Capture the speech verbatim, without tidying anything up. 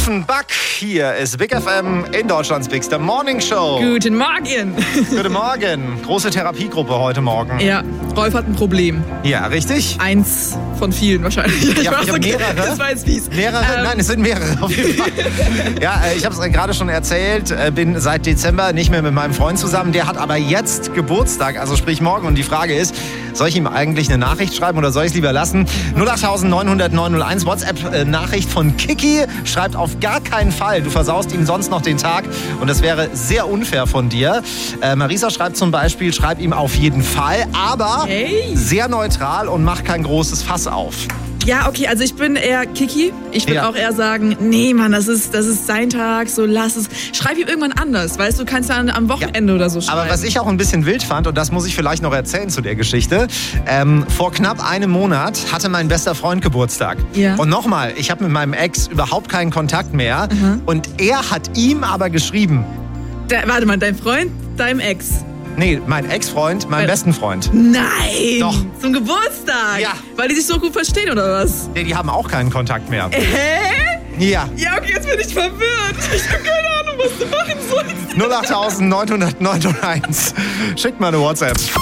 Offenbach, hier ist Big F M in Deutschlands Bigster Morning Show. Guten Morgen. Guten Morgen. Große Therapiegruppe heute Morgen. Ja, Rolf hat ein Problem. Ja, richtig? Eins von vielen wahrscheinlich. Ich habe hab mehrere. Das war jetzt fies. Mehrere? Ähm. Nein, es sind mehrere auf jeden Fall. Ja, ich habe es gerade schon erzählt, bin seit Dezember nicht mehr mit meinem Freund zusammen. Der hat aber jetzt Geburtstag, also sprich morgen. Und die Frage ist, soll ich ihm eigentlich eine Nachricht schreiben oder soll ich es lieber lassen? null acht neun null null neun null eins, WhatsApp-Nachricht von Kiki. Schreibt auf gar keinen Fall, du versaust ihm sonst noch den Tag. Und das wäre sehr unfair von dir. Äh, Marisa schreibt zum Beispiel, schreib ihm auf jeden Fall, aber Hey. sehr neutral und mach kein großes Fass auf. Ja, okay, also ich bin eher Kiki. Ich würde Ja. auch eher sagen, nee, Mann, das ist, das ist sein Tag, so lass es. Schreib ihm irgendwann anders, weißt du, kannst ja am Wochenende oder so schreiben. Aber was ich auch ein bisschen wild fand, und das muss ich vielleicht noch erzählen zu der Geschichte, ähm, vor knapp einem Monat hatte mein bester Freund Geburtstag. Ja. Und nochmal, ich habe mit meinem Ex überhaupt keinen Kontakt mehr. Mhm. Und er hat ihm aber geschrieben, Da, warte mal, dein Freund, deinem Ex. nee, mein Ex-Freund, mein Äh. besten Freund. Nein! Doch. Zum Geburtstag? Ja. Weil die sich so gut verstehen, oder was? Nee, die haben auch keinen Kontakt mehr. Hä? Ja. Ja, okay, jetzt bin ich verwirrt. Ich habe keine Ahnung, was du machen sollst. null acht neun null null neun null eins. Schickt mal eine WhatsApp.